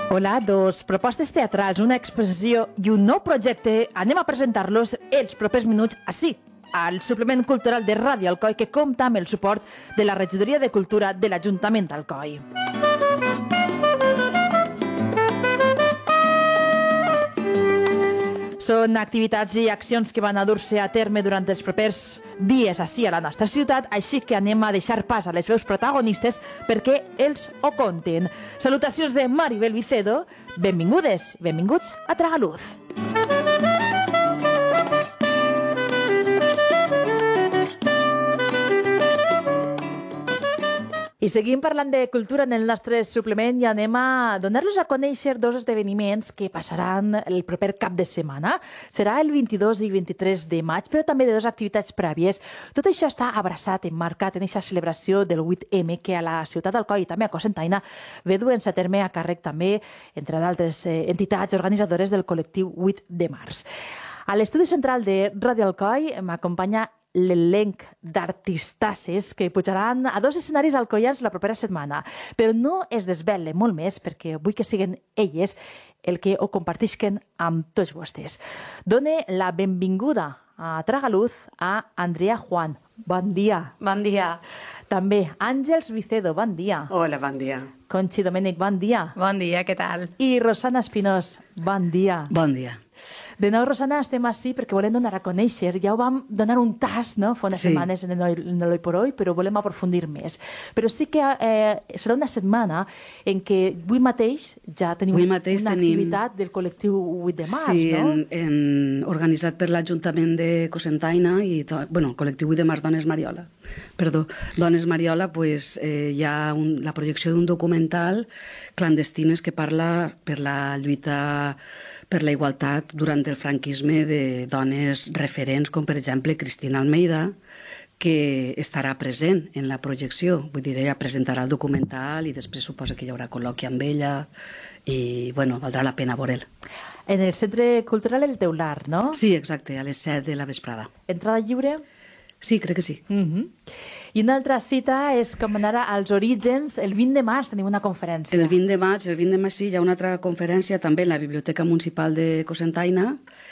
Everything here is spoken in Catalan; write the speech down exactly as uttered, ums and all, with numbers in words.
Hola, dos propostes teatrals, una exposició i un nou projecte. Anem a presentar-los els propers minuts així, al suplement cultural de Ràdio Alcoi, que compta amb el suport de la Regidoria de Cultura de l'Ajuntament d'Alcoi. Són activitats i accions que van a dur-se a terme durant els propers dies així a la nostra ciutat, així que anem a deixar pas a les veus protagonistes perquè els ho contin. Salutacions de Maribel Vicedo, benvingudes, benvinguts a Tragaluz. I seguim parlant de cultura en el nostre suplement i anem a donar-los a conèixer dos esdeveniments que passaran el proper cap de setmana. Serà el vint-i-dos i vint-i-tres de maig, però també de dues activitats prèvies. Tot això està abraçat, emmarcat en aquesta celebració del vuit eme que a la ciutat d'Alcoi i també a Cocentaina ve duent-se a terme a càrrec també, entre d'altres entitats organitzadores del col·lectiu vuit de març. A l'estudi central de Ràdio Alcoi m'acompanya l'elenc d'artistasses que pujaran a dos escenaris alcoians la propera setmana. Però no es desvele molt més perquè vull que siguin elles el que ho compartisquen amb tots vostès. Done la benvinguda a Tragaluz a Andrea Juan. Bon dia. Bon dia. També Àngels Vicedo, bon dia. Hola, bon dia. Conchi Domènech, bon dia. Bon dia, què tal? I Rosana Espinós, bon dia. Bon dia. De nou, Rosana, estem així perquè volem donar a conèixer. Ja ho vam donar un tast, no?, fa unes Sí. setmanes en l'Oi por Hoy, però volem aprofundir més. Però sí que eh, serà una setmana en què avui mateix ja tenim Avui mateix una tenim- activitat del col·lectiu vuit de març, Sí, no? en, en, organitzat per l'Ajuntament de Cocentaina i, do- bueno, col·lectiu vuit de març Dones Mariola. Perdó, Dones Mariola, pues, eh, hi ha un, la projecció d'un documental clandestines que parla per la lluita per la igualtat durant el franquisme de dones referents, com per exemple Cristina Almeida, que estarà present en la projecció. Vull dir, ella presentarà el documental i després suposa que hi haurà col·loqui amb ella i, bueno, valdrà la pena veure'l. En el Centre Cultural El Teular, no? Sí, exacte, a les set de la vesprada. Entrada lliure? Sí, crec que sí. Mhm. I una altra cita és com anar als orígens. El vint de març tenim una conferència. El vint de maig, el vint de maig sí, hi ha una altra conferència també en la Biblioteca Municipal de Cocentaina